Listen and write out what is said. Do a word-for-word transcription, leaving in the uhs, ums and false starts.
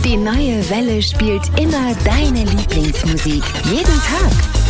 Die neue Welle spielt immer deine Lieblingsmusik. Jeden Tag.